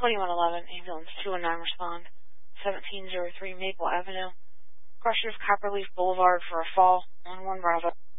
2111, ambulance 219, respond. 1703 Maple Avenue. Crushers, Copperleaf Boulevard for a fall. 11 Bravo.